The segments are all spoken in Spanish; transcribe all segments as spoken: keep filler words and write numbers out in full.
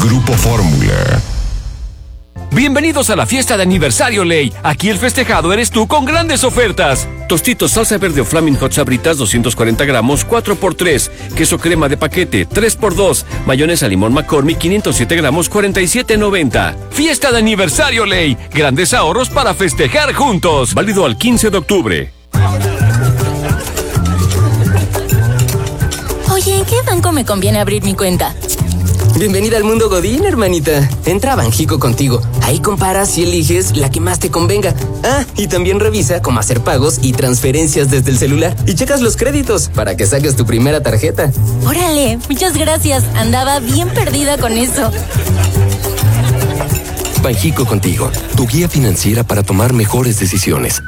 Grupo Fórmula. Bienvenidos a la fiesta de aniversario Ley. Aquí el festejado eres tú con grandes ofertas. Tostitos salsa verde o Flaming Hot Sabritas doscientos cuarenta gramos, cuatro por tres. Queso crema de paquete, tres por dos. Mayonesa limón McCormick, quinientos siete gramos, cuarenta y siete noventa. Fiesta de aniversario Ley. Grandes ahorros para festejar juntos. Válido al quince de octubre. Oye, ¿en qué banco me conviene abrir mi cuenta? Bienvenida al mundo Godín, hermanita. Entra a Banjico contigo. Ahí comparas y eliges la que más te convenga. Ah, y también revisa cómo hacer pagos y transferencias desde el celular. Y checas los créditos para que saques tu primera tarjeta. Órale, muchas gracias. Andaba bien perdida con eso. Banjico contigo, tu guía financiera para tomar mejores decisiones.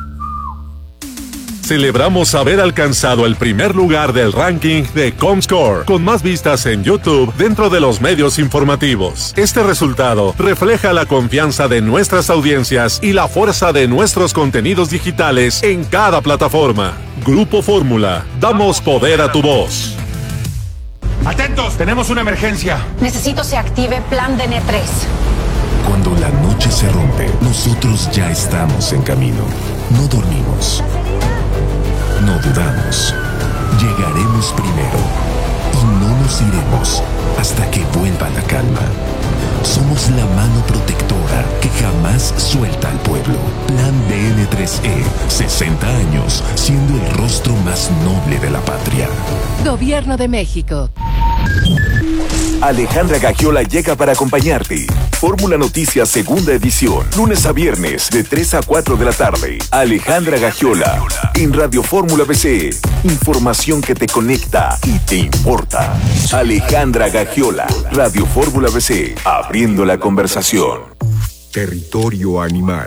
Celebramos haber alcanzado el primer lugar del ranking de Comscore, con más vistas en YouTube dentro de los medios informativos. Este resultado refleja la confianza de nuestras audiencias y la fuerza de nuestros contenidos digitales en cada plataforma. Grupo Fórmula, damos poder a tu voz. ¡Atentos! Tenemos una emergencia. Necesito se active Plan D N tres. Cuando la noche se rompe, nosotros ya estamos en camino. No dormimos. No dudamos. Llegaremos primero. Y no nos iremos hasta que vuelva la calma. Somos la mano protectora que jamás suelta al pueblo. Plan D N tres E. sesenta años siendo el rostro más noble de la patria. Gobierno de México. Alejandra Gagiola llega para acompañarte. Fórmula Noticias segunda edición, lunes a viernes de tres a cuatro de la tarde. Alejandra Gagiola en Radio Fórmula B C. Información que te conecta y te importa. Alejandra Gagiola, Radio Fórmula B C, abriendo la conversación. Territorio animal.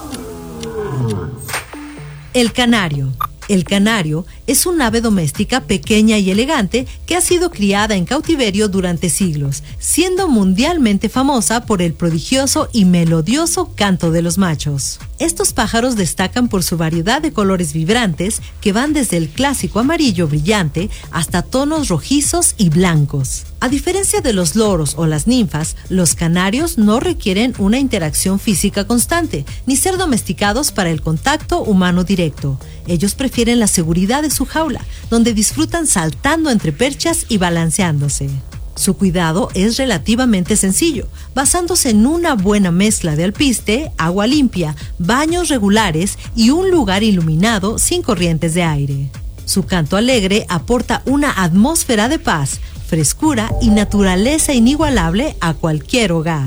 El canario. El canario es un ave doméstica pequeña y elegante que ha sido criada en cautiverio durante siglos, siendo mundialmente famosa por el prodigioso y melodioso canto de los machos. Estos pájaros destacan por su variedad de colores vibrantes que van desde el clásico amarillo brillante hasta tonos rojizos y blancos. A diferencia de los loros o las ninfas, los canarios no requieren una interacción física constante, ni ser domesticados para el contacto humano directo. Ellos prefieren la seguridad de su jaula, donde disfrutan saltando entre perchas y balanceándose. Su cuidado es relativamente sencillo, basándose en una buena mezcla de alpiste, agua limpia, baños regulares y un lugar iluminado sin corrientes de aire. Su canto alegre aporta una atmósfera de paz, frescura y naturaleza inigualable a cualquier hogar.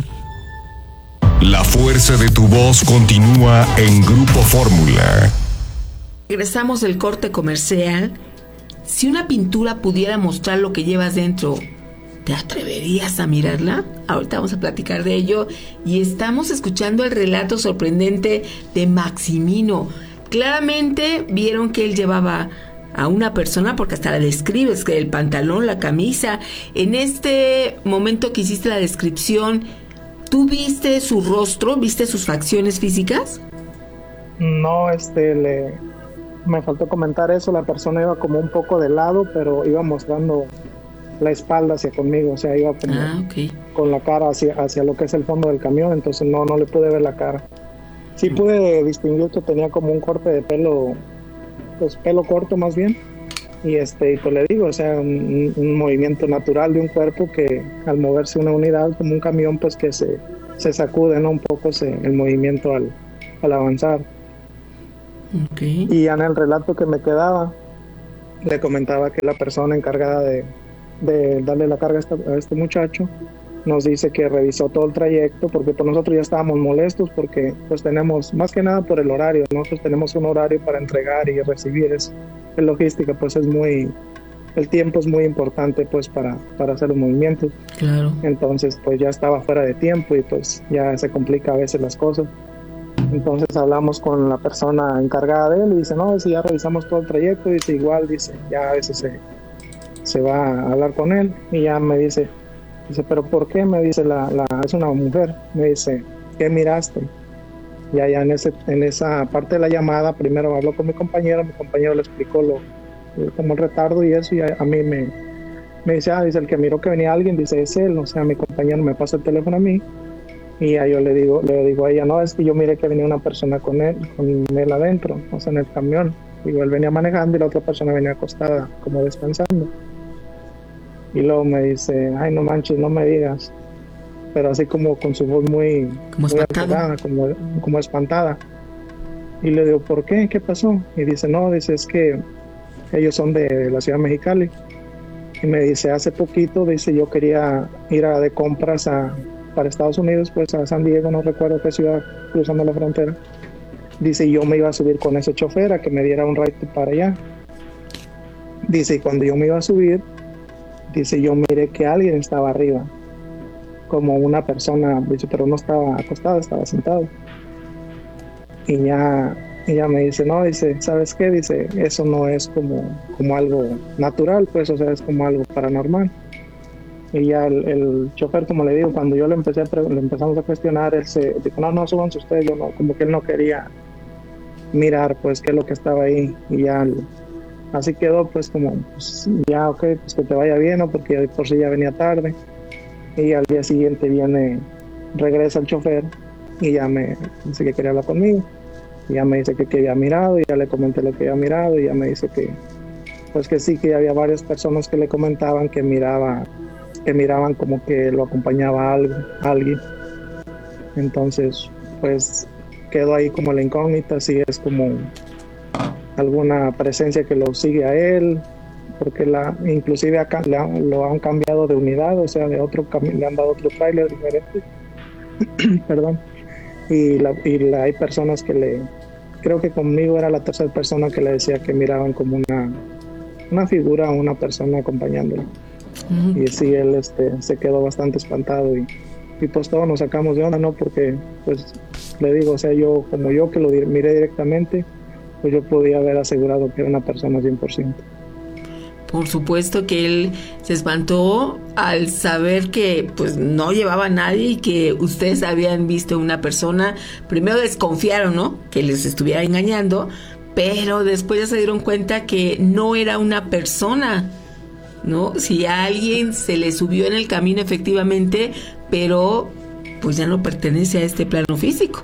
La fuerza de tu voz continúa en Grupo Fórmula. Regresamos del corte comercial. Si una pintura pudiera mostrar lo que llevas dentro, ¿te atreverías a mirarla? Ahorita vamos a platicar de ello. Y estamos escuchando el relato sorprendente de Maximino. Claramente vieron que él llevaba a una persona, porque hasta la describes, que el pantalón, la camisa. En este momento que hiciste la descripción, ¿tú viste su rostro? ¿Viste sus facciones físicas? No, este, le, me faltó comentar eso. La persona iba como un poco de lado, pero iba mostrando la espalda hacia conmigo, o sea, iba como ah, okay. con la cara hacia, hacia lo que es el fondo del camión, entonces no, no le pude ver la cara. Sí pude distinguir que tenía como un corte de pelo, pues pelo corto más bien, y este, y pues le digo, o sea, un, un movimiento natural de un cuerpo que al moverse una unidad como un camión, pues que se, se sacude, ¿no? Un poco se, el movimiento al, al avanzar. Okay. Y en el relato que me quedaba, le comentaba que la persona encargada de, de darle la carga a este, a este muchacho nos dice que revisó todo el trayecto, porque pues nosotros ya estábamos molestos porque pues tenemos, más que nada por el horario, nosotros tenemos un horario para entregar y recibir, es, en logística pues es muy, el tiempo es muy importante pues para, para hacer los movimientos. Claro. Entonces pues ya estaba fuera de tiempo y pues ya se complica a veces las cosas. Entonces hablamos con la persona encargada de él y dice, no, dice, ya revisamos todo el trayecto, dice, igual, dice, ya a veces se, se va a hablar con él, y ya me dice, dice, pero ¿por qué? Me dice, la, la es una mujer, me dice, ¿qué miraste? Y allá en, ese, en esa parte de la llamada, primero habló con mi compañero, mi compañero le explicó lo, como el retardo y eso, y a, a mí me, me dice, ah, dice, el que miró que venía alguien, dice, es él, o sea, mi compañero me pasa el teléfono a mí, y ya yo le digo, le digo a ella, no, es que yo miré que venía una persona con él, con él adentro, o sea, en el camión. Digo, él venía manejando y la otra persona venía acostada, como descansando. Y luego me dice, ay, no manches, no me digas. Pero así como con su voz muy, como muy espantada, alterada, como, como espantada. Y le digo, ¿por qué? ¿Qué pasó? Y dice, no, dice, es que ellos son de la ciudad de Mexicali. Y me dice, hace poquito, dice, yo quería ir a de compras a, para Estados Unidos, pues a San Diego, no recuerdo qué ciudad, cruzando la frontera. Dice, yo me iba a subir con ese chofer a que me diera un ride para allá. Dice, y cuando yo me iba a subir, dice, yo miré que alguien estaba arriba, como una persona, dice, pero no estaba acostado, estaba sentado. Y ya, ella me dice, no, dice, ¿sabes qué? Dice, eso no es como, como algo natural, pues, o sea, es como algo paranormal. Y ya el, el chofer, como le digo, cuando yo le empecé a pre- le empezamos a cuestionar, él se dijo, no, no, súbanse ustedes, yo no, como que él no quería mirar, pues, qué es lo que estaba ahí. Y ya, así quedó, pues, como, pues, ya, ok, pues que te vaya bien, ¿no? Porque por si ya venía tarde. Y al día siguiente viene, regresa el chofer y ya me dice que quería hablar conmigo. Y ya me dice que, que había mirado, y ya le comenté lo que había mirado, y ya me dice que, pues que sí, que había varias personas que le comentaban que miraba, que miraban como que lo acompañaba algo, alguien. Entonces, pues quedó ahí como la incógnita, si es como alguna presencia que lo sigue a él, porque la, inclusive acá le han, lo han cambiado de unidad, o sea, de otro cami- le han dado otro tráiler diferente. Perdón. Y, la, y la, hay personas que le, creo que conmigo era la tercera persona que le decía que miraban como una, una figura, una persona acompañándolo. Uh-huh. Y sí, él este, se quedó bastante espantado y, y pues todos nos sacamos de onda, ¿no? Porque, pues, le digo, o sea, yo, como yo que lo di- miré directamente, pues yo podía haber asegurado que era una persona cien por ciento. Por supuesto que él se espantó al saber que pues no llevaba a nadie y que ustedes habían visto una persona. Primero desconfiaron, ¿no? Que les estuviera engañando, pero después ya se dieron cuenta que no era una persona, ¿no? Si a alguien se le subió en el camino efectivamente, pero pues ya no pertenece a este plano físico.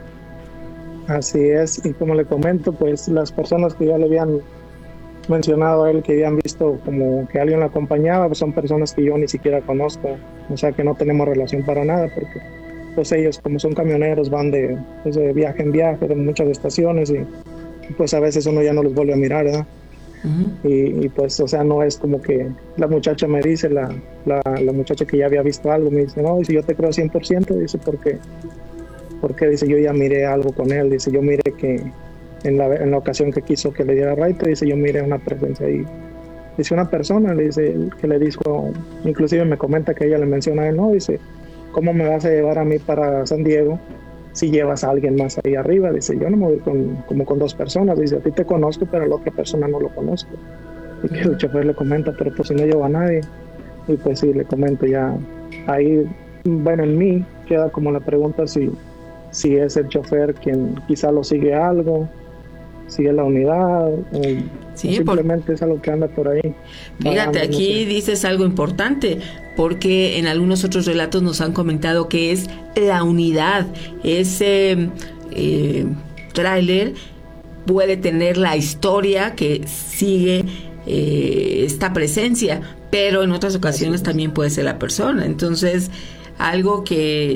Así es, y como le comento, pues las personas que ya le habían mencionado a él que habían visto como que alguien lo acompañaba, pues son personas que yo ni siquiera conozco, o sea que no tenemos relación para nada, porque pues ellos como son camioneros van de, pues, de viaje en viaje, de muchas estaciones y pues a veces uno ya no los vuelve a mirar, ¿verdad? Uh-huh. y, y pues o sea no es como que la muchacha me dice, la, la, la muchacha que ya había visto algo, me dice, no, dice, yo te creo cien por ciento, dice, porque, porque dice, yo ya miré algo con él, dice, yo miré que En la, en la ocasión que quiso que le diera raite, dice, yo miré una presencia ahí. Dice, una persona, le dice, que le dijo, inclusive me comenta que ella le menciona a él, no, dice, ¿cómo me vas a llevar a mí para San Diego si llevas a alguien más ahí arriba? Dice, yo no me voy con, como con dos personas, dice, a ti te conozco, pero a la otra persona no lo conozco. Y que el chofer le comenta, pero pues si no llevo a nadie. Y pues sí, le comento ya, ahí, bueno, en mí queda como la pregunta si, si es el chofer quien quizá lo sigue algo, sigue la unidad, o sí, simplemente por... es algo que anda por ahí. Fíjate, vagando, aquí no sé. dices algo importante, porque en algunos otros relatos nos han comentado que es la unidad, ese eh, tráiler puede tener la historia que sigue eh, esta presencia, pero en otras ocasiones también puede ser la persona. Entonces, algo que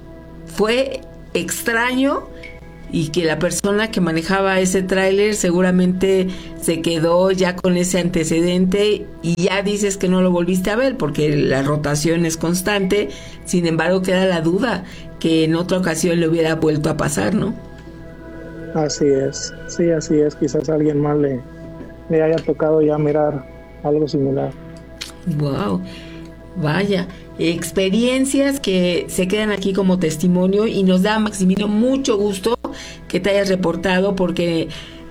fue extraño y que la persona que manejaba ese tráiler seguramente se quedó ya con ese antecedente y ya dices que no lo volviste a ver porque la rotación es constante. Sin embargo, queda la duda que en otra ocasión le hubiera vuelto a pasar, ¿no? Así es, sí, así es. Quizás a alguien más le, le haya tocado ya mirar algo similar. Wow, vaya, experiencias que se quedan aquí como testimonio y nos da, Maximino, mucho gusto que te hayas reportado porque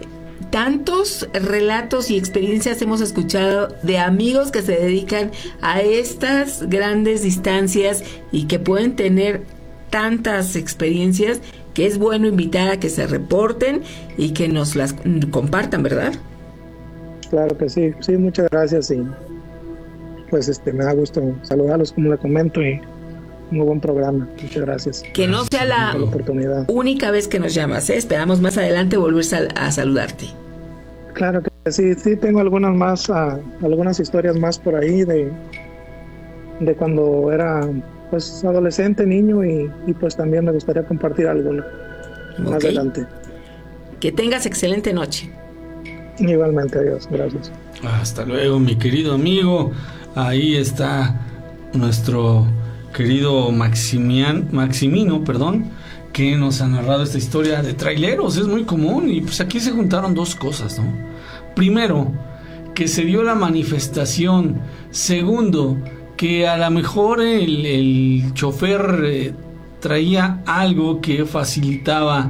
tantos relatos y experiencias hemos escuchado de amigos que se dedican a estas grandes distancias y que pueden tener tantas experiencias que es bueno invitar a que se reporten y que nos las compartan, ¿verdad? Claro que sí, sí, muchas gracias y pues este me da gusto saludarlos, como le comento, y muy buen programa. Muchas gracias. Que no sea la, la oportunidad. única vez que nos llamas, ¿eh? Esperamos más adelante volver a, a saludarte. Claro que sí, sí tengo algunas más, uh, algunas historias más por ahí de, de cuando era pues adolescente, niño, y, y pues también me gustaría compartir alguna más okay. adelante. Que tengas excelente noche. Igualmente, adiós, gracias. Hasta luego, mi querido amigo. Ahí está nuestro querido Maximian, Maximino, perdón, que nos ha narrado esta historia de traileros. Es muy común, y pues aquí se juntaron dos cosas, ¿no? Primero, que se dio la manifestación. Segundo, que a lo mejor el, el chofer eh, traía algo que facilitaba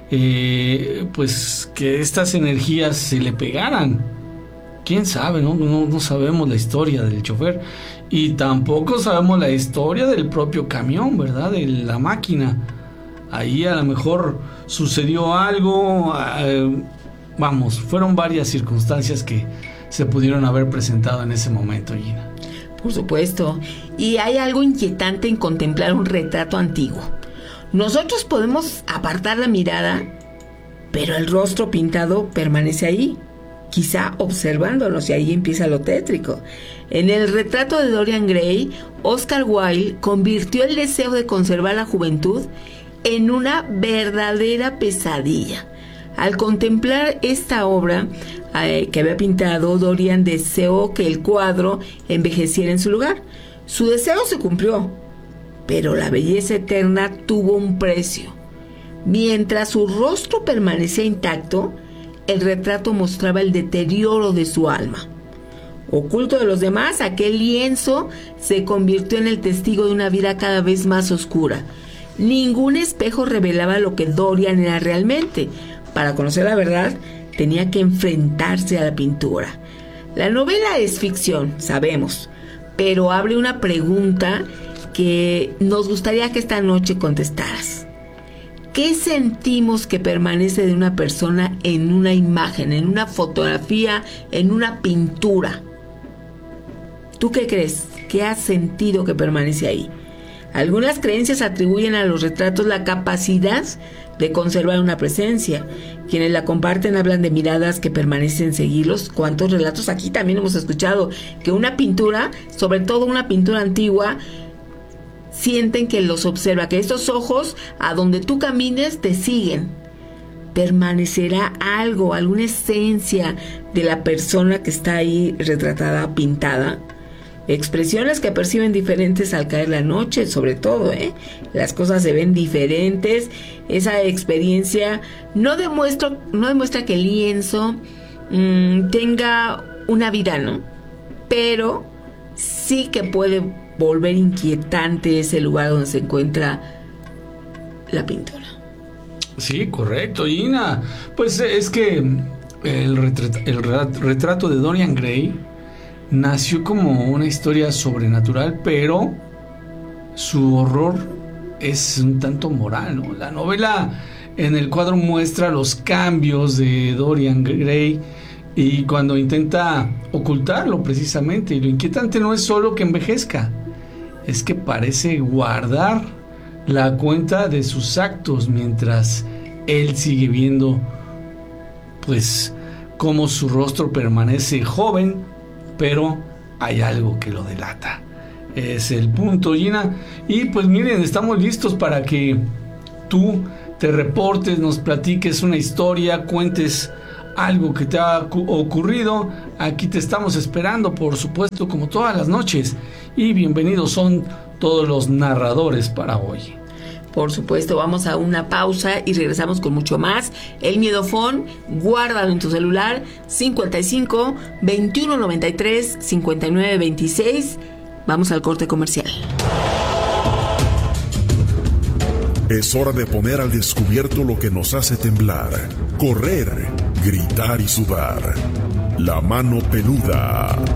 eh, pues que estas energías se le pegaran. Quién sabe, ¿no? No, no sabemos la historia del chofer, y tampoco sabemos la historia del propio camión, ¿verdad? De la máquina. Ahí a lo mejor sucedió algo, eh, vamos, fueron varias circunstancias que se pudieron haber presentado en ese momento, Gina. Por supuesto, y hay algo inquietante en contemplar un retrato antiguo. Nosotros podemos apartar la mirada, pero el rostro pintado permanece ahí, quizá observándonos, y ahí empieza lo tétrico. En el retrato de Dorian Gray, Oscar Wilde convirtió el deseo de conservar la juventud en una verdadera pesadilla. Al contemplar esta obra eh, que había pintado, Dorian deseó que el cuadro envejeciera en su lugar. Su deseo se cumplió, pero la belleza eterna tuvo un precio. Mientras su rostro permanecía intacto, el retrato mostraba el deterioro de su alma. Oculto de los demás, aquel lienzo se convirtió en el testigo de una vida cada vez más oscura. Ningún espejo revelaba lo que Dorian era realmente. Para conocer la verdad, tenía que enfrentarse a la pintura. La novela es ficción, sabemos, pero abre una pregunta que nos gustaría que esta noche contestaras. ¿Qué sentimos que permanece de una persona en una imagen, en una fotografía, en una pintura? ¿Tú qué crees? ¿Qué has sentido que permanece ahí? Algunas creencias atribuyen a los retratos la capacidad de conservar una presencia. Quienes la comparten hablan de miradas que permanecen siglos. ¿Cuántos relatos aquí también hemos escuchado? Que una pintura, sobre todo una pintura antigua, sienten que los observa, que estos ojos, a donde tú camines, te siguen. Permanecerá algo, alguna esencia de la persona que está ahí retratada, pintada. Expresiones que perciben diferentes al caer la noche, sobre todo, ¿eh? Las cosas se ven diferentes. Esa experiencia no demuestra, no demuestra que el lienzo mmm, tenga una vida, ¿no? Pero sí que puede volver inquietante ese lugar donde se encuentra la pintura. Sí, correcto, Gina. Pues es que el retrato, el retrato de Dorian Gray nació como una historia sobrenatural, pero su horror es un tanto moral, ¿no? La novela en el cuadro muestra los cambios de Dorian Gray y cuando intenta ocultarlo precisamente. Y lo inquietante no es solo que envejezca, es que parece guardar la cuenta de sus actos mientras él sigue viendo, pues, cómo su rostro permanece joven, pero hay algo que lo delata. Es el punto, Gina. Y pues miren, estamos listos para que tú te reportes, nos platiques una historia, cuentes algo que te ha ocurrido. Aquí te estamos esperando, por supuesto, como todas las noches. Y bienvenidos son todos los narradores para hoy. Por supuesto, vamos a una pausa y regresamos con mucho más. El Miedofón, guárdalo en tu celular, cincuenta y cinco, veintiuno noventa y tres, cincuenta y nueve veintiséis. Vamos al corte comercial. Es hora de poner al descubierto lo que nos hace temblar, correr, gritar y sudar. La mano peluda.